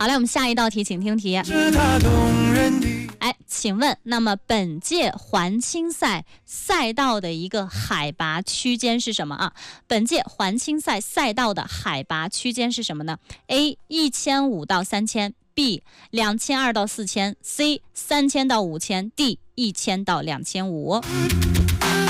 好嘞，我们下一道题，请听题。哎，请问，那么本届环青赛赛道的一个海拔区间是什么啊？本届环青赛赛道的海拔区间是什么呢 ？A 1500到3000 ，B 2200到4000 ，C 3000到5000 ，D 1000到2500。